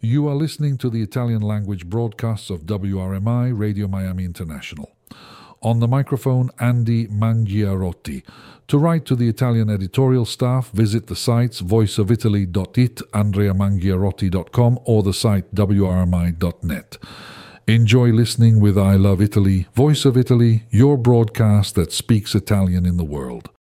You are listening to the Italian language broadcasts of WRMI Radio Miami International. On the microphone, Andy Mangiarotti. To write to the Italian editorial staff, visit the sites voiceofitaly.it, andreamangiarotti.com, or the site wrmi.net. Enjoy listening with I Love Italy, Voice of Italy, your broadcast that speaks Italian in the world.